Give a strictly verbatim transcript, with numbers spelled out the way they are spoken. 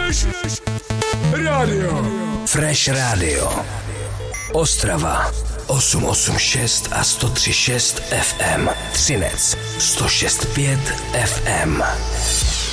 Fresh Radio. Fresh Radio. Ostrava osm osm šest a sto tři šest F M. Třinec sto šest pět F M.